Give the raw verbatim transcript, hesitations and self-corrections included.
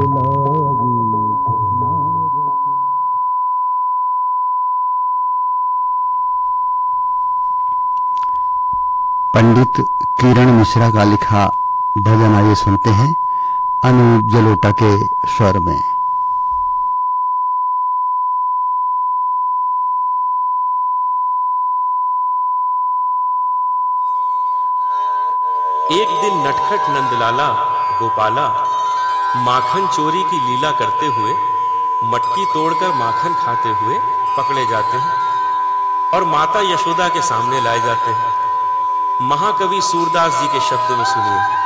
लागी नारत। पंडित किरण मिश्रा का लिखा भजन आइए सुनते हैं अनूप जलोटा के स्वर में। एक दिन नटखट नंदलाला गोपाला माखन चोरी की लीला करते हुए मटकी तोड़कर माखन खाते हुए पकड़े जाते हैं और माता यशोदा के सामने लाए जाते हैं। महाकवि सूरदास जी के शब्द में सुनिए।